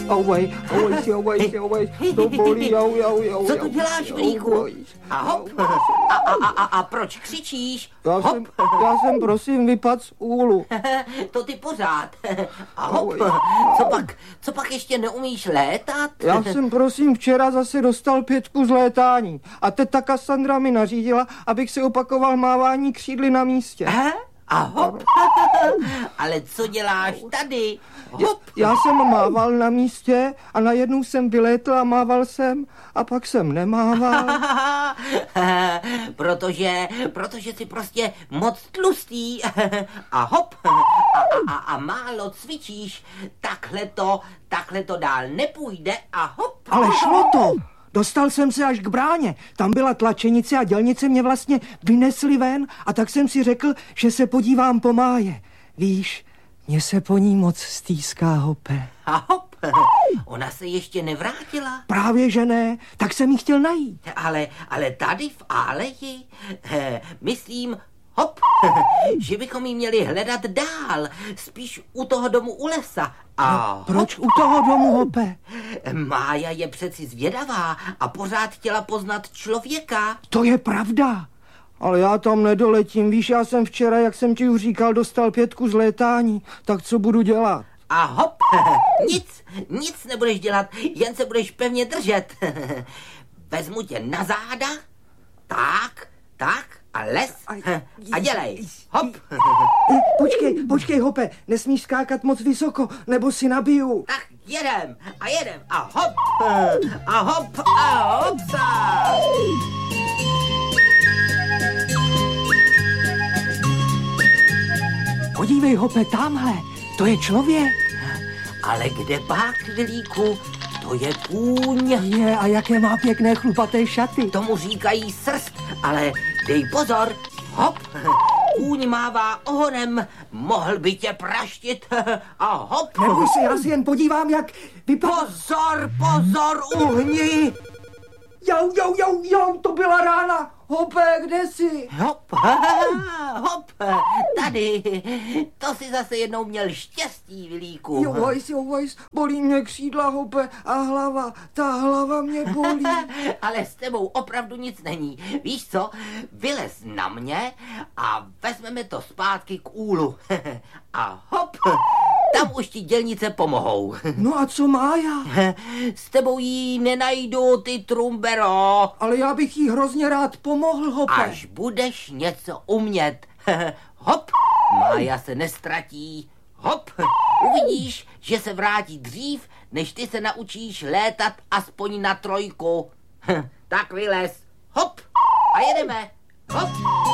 Auvaj, to bolí, jau. Co tu děláš, Vilíku? A hop. A proč křičíš? Já jsem prosím vypadl z úlu. To ty pořád. A hop. Co pak ještě neumíš létat? Já jsem prosím včera zase dostal 5 z létání. A teta Kassandra mi nařídila, abych si opakoval mávání křídly na místě. A hop. Ale co děláš tady? Hop. Já jsem mával na místě a najednou jsem vylétl a mával jsem a pak jsem nemával. Protože jsi prostě moc tlustý. A hop. A málo cvičíš. Takhle to dál nepůjde a hop. Ale šlo to. Dostal jsem se až k bráně. Tam byla tlačenice a dělnice mě vlastně vynesli ven a tak jsem si řekl, že se podívám po máje. Víš, mně se po ní moc stýská, Hope. A hop, ona se ještě nevrátila? Právě že ne, tak jsem jí chtěl najít. Ale tady v Aleji, myslím, hop, že bychom jí měli hledat dál, spíš u toho domu u lesa. A proč u toho domu, Hope? Mája je přeci zvědavá a pořád chtěla poznat člověka. To je pravda. Ale já tam nedoletím. Víš, já jsem včera, jak jsem ti už říkal, dostal 5 z létání. Tak co budu dělat? A hop, nic nebudeš dělat, jen se budeš pevně držet. Vezmu tě na záda, tak a les a dělej, hop. Počkej, Hope, nesmíš skákat moc vysoko, nebo si nabiju. Tak jedem a hop a hopsa. Podívej, Hope, tamhle, to je člověk. Ale kde pak, Vilíku? To je kůň. Je, a jaké má pěkné chlupaté šaty. Tomu říkají srst, ale dej pozor, hop. Kůň mává ohonem, mohl by tě praštit a hop. Neboj se, já si jen podívám, jak vypadá. Pozor, uhni. Jau, to byla rána. Hope, kde jsi? Hop, tady. To si zase jednou měl štěstí, Vilíku. Jo, vajs, bolí mě křídla, Hope, a hlava, ta hlava mě bolí. Ale s tebou opravdu nic není. Víš co, vylez na mě a vezmeme to zpátky k úlu. A hop, tam už ti dělnice pomohou. No a co Mája? S tebou jí nenajdu, ty trumbero. Ale já bych jí hrozně rád pomohl, Hope. Až budeš něco umět. Hop, Mája se nestratí. Hop, uvidíš, že se vrátí dřív, než ty se naučíš létat aspoň na 3. Tak vylez. Hop, a jedeme. Hop.